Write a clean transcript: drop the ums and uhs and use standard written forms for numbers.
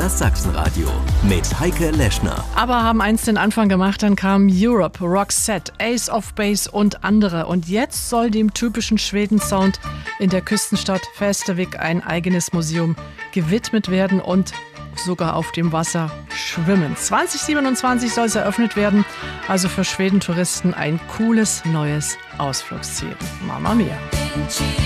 Das Sachsenradio mit Heike Leschner. Aber haben eins den Anfang gemacht, dann kam Europe, Roxette, Ace of Base und andere. Und jetzt soll dem typischen Schweden-Sound in der Küstenstadt Västervik ein eigenes Museum gewidmet werden und sogar auf dem Wasser schwimmen. 2027 soll es eröffnet werden, also für Schweden-Touristen ein cooles neues Ausflugsziel. Mamma mia!